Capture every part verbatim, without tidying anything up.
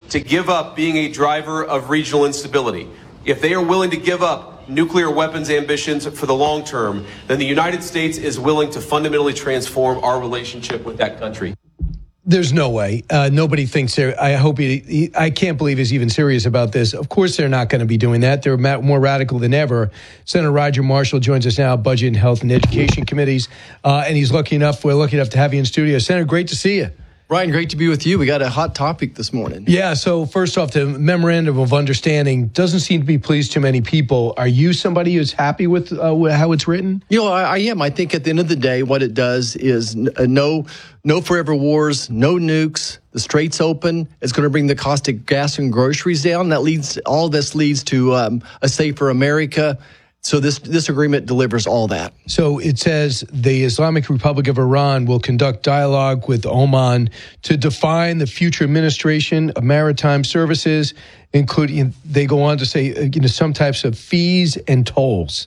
to give up being a driver of regional instability, if they are willing to give up nuclear weapons ambitions for the long term, then the United States is willing to fundamentally transform our relationship with that country. There's no way. Uh, nobody thinks they're, I hope he, he, I can't believe he's even serious about this. Of course, they're not going to be doing that. They're more radical than ever. Senator Roger Marshall joins us now, Budget and Health and Education Committees. Uh, and he's lucky enough, we're lucky enough to have you in studio. Senator, great to see you. Ryan, great to be with you. We got a hot topic this morning. Yeah, so first off, the memorandum of understanding doesn't seem to be pleased to many people. Are you somebody who's happy with uh, how it's written? You know, I, I am. I think at the end of the day, what it does is uh, no, no forever wars, no nukes. The strait's open. It's going to bring the cost of gas and groceries down. That leads, all this leads to um, a safer America. So this this agreement delivers all that. So it says the Islamic Republic of Iran will conduct dialogue with Oman to define the future administration of maritime services, including, they go on to say, you know, some types of fees and tolls.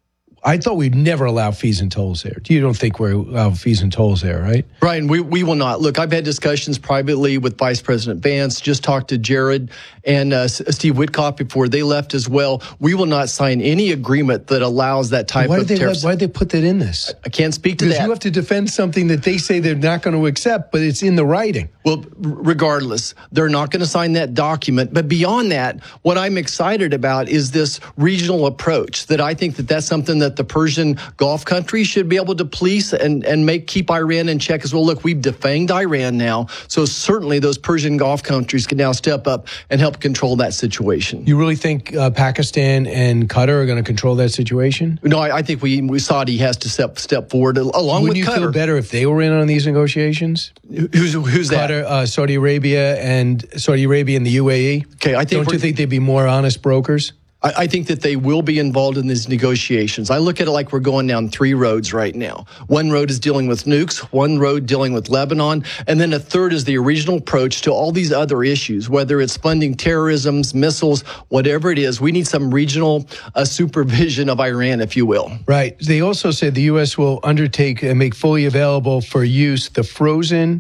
I thought we'd never allow fees and tolls there. You don't think we allow fees and tolls there, right? Brian, we, we will not. Look, I've had discussions privately with Vice President Vance, just talked to Jared and uh, Steve Witkoff before they left as well. We will not sign any agreement that allows that type why of did they, tariffs. Why did they put that in this? I can't speak to because that. You have to defend something that they say they're not going to accept, but it's in the writing. Well, regardless, they're not going to sign that document. But beyond that, what I'm excited about is this regional approach, that I think that that's something that the Persian Gulf countries should be able to police and, and make keep Iran in check as well. Look, we've defanged Iran now, so certainly those Persian Gulf countries can now step up and help control that situation. You really think uh, Pakistan and Qatar are going to control that situation? No, I, I think we, we Saudi has to step step forward along Wouldn't with you Qatar. Feel better if they were in on these negotiations? Who's who's that? Qatar, uh, Saudi Arabia, and Saudi Arabia and the U A E. Okay, I think don't you think they'd be more honest brokers? I, I think that they will be involved in these negotiations. I look at it like we're going down three roads right now. One road is dealing with nukes, one road dealing with Lebanon, and then a third is the regional approach to all these other issues, whether it's funding terrorism, missiles, whatever it is. We need some regional uh, supervision of Iran, if you will. Right. They also said the U S will undertake and make fully available for use the frozen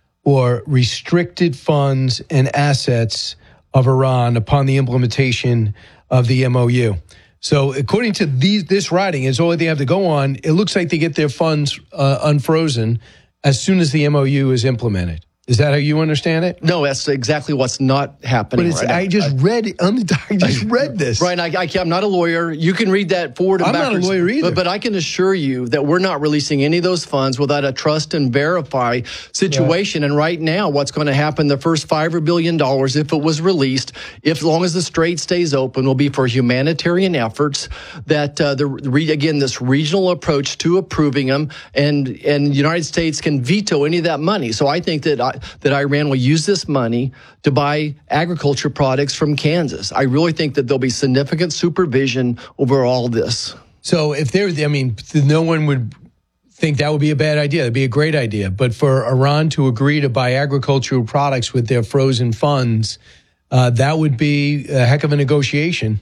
or restricted funds and assets of Iran upon the implementation of the M O U. So according to these, this writing is all they have to go on. It looks like they get their funds uh, unfrozen as soon as the M O U is implemented. Is that how you understand it? No, that's exactly what's not happening. But it's, right I now. just I, read it. I just read this. Brian, I, I, I'm not a lawyer. You can read that forward and I'm backwards. not a lawyer either. But, but I can assure you that we're not releasing any of those funds without a trust and verify situation. Right. And right now, what's going to happen, the first five billion dollars, if it was released, if as long as the strait stays open, will be for humanitarian efforts that, uh, the again, this regional approach to approving them, and, and the United States can veto any of that money. So I think that I, that Iran will use this money to buy agriculture products from Kansas. I really think that there'll be significant supervision over all this. So if there, I mean, no one would think that would be a bad idea. That'd be a great idea. But for Iran to agree to buy agricultural products with their frozen funds, uh, that would be a heck of a negotiation.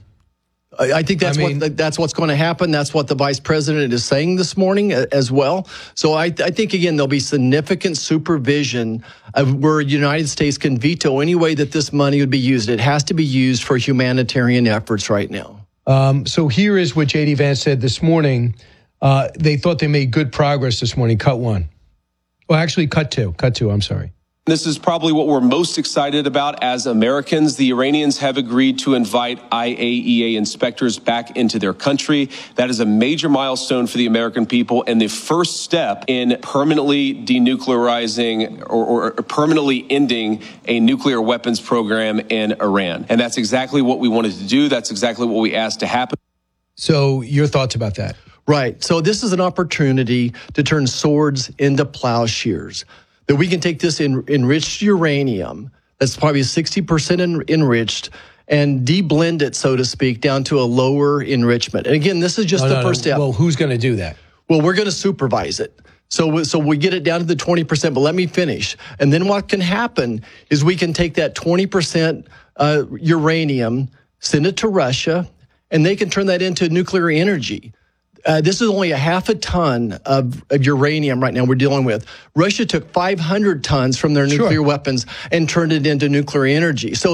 I think that's I mean, what that's what's going to happen. That's what the vice president is saying this morning as well. So I, I think, again, there'll be significant supervision of where the United States can veto any way that this money would be used. It has to be used for humanitarian efforts right now. Um, so here is what J D Vance said this morning. Uh, they thought they made good progress this morning. Cut one. Well, actually, cut two. Cut two, I'm sorry. This is probably what we're most excited about as Americans. The Iranians have agreed to invite I A E A inspectors back into their country. That is a major milestone for the American people and the first step in permanently denuclearizing or, or permanently ending a nuclear weapons program in Iran. And that's exactly what we wanted to do. That's exactly what we asked to happen. So your thoughts about that? Right. So this is an opportunity to turn swords into plowshares. That we can take this en- enriched uranium, that's probably sixty percent en- enriched, and deblend it, so to speak, down to a lower enrichment. And again, this is just no, the no, first no. step. Well, who's going to do that? Well, we're going to supervise it. So, so we get it down to the twenty percent, but let me finish. And then what can happen is we can take that twenty percent uh, uranium, send it to Russia, and they can turn that into nuclear energy. Uh, this is only a half a ton of, of uranium right now we're dealing with. Russia took five hundred tons from their nuclear sure. weapons and turned it into nuclear energy. So